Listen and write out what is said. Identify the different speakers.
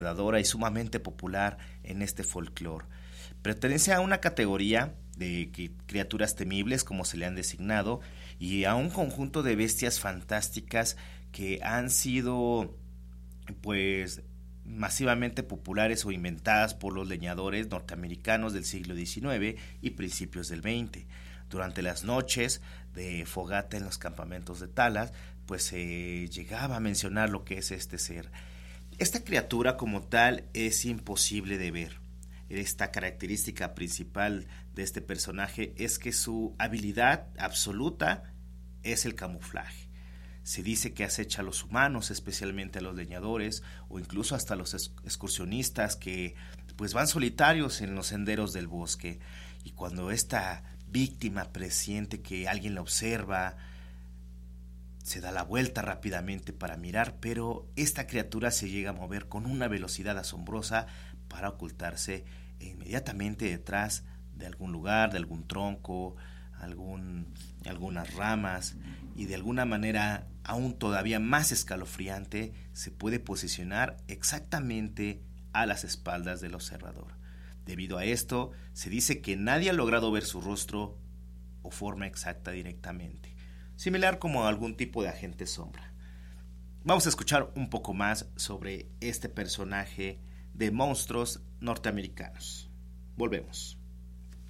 Speaker 1: depredadora y sumamente popular en este folclore. Pertenece a una categoría de criaturas temibles, como se le han designado, y a un conjunto de bestias fantásticas que han sido, pues, masivamente populares o inventadas por los leñadores norteamericanos del siglo XIX y principios del XX. Durante las noches de fogata en los campamentos de Talas, pues se llegaba a mencionar lo que es este ser. Esta criatura como tal es imposible de ver. Esta característica principal de este personaje es que su habilidad absoluta es el camuflaje. Se dice que acecha a los humanos, especialmente a los leñadores o incluso hasta a los excursionistas que pues van solitarios en los senderos del bosque, y cuando esta víctima presiente que alguien la observa, se da la vuelta rápidamente para mirar, pero esta criatura se llega a mover con una velocidad asombrosa para ocultarse inmediatamente detrás de algún lugar, de algún tronco, algunas ramas, y de alguna manera aún todavía más escalofriante se puede posicionar exactamente a las espaldas del observador. Debido a esto, se dice que nadie ha logrado ver su rostro o forma exacta directamente, similar como a algún tipo de agente sombra. Vamos a escuchar un poco más sobre este personaje de monstruos norteamericanos. Volvemos.